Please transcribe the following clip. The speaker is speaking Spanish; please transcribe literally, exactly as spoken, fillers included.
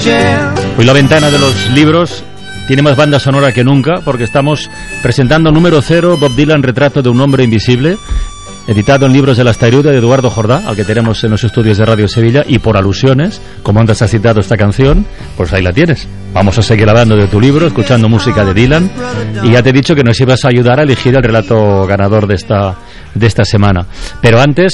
Hoy la ventana de los libros tiene más banda sonora que nunca, porque estamos presentando número cero, Bob Dylan, Retrato de un hombre invisible, editado en Libros de la Astaruda de Eduardo Jordá, al que tenemos en los estudios de Radio Sevilla, y por alusiones, como antes has citado esta canción, pues ahí la tienes. Vamos a seguir hablando de tu libro, escuchando música de Dylan, y ya te he dicho que nos ibas a ayudar a elegir el relato ganador de esta, de esta semana. Pero antes,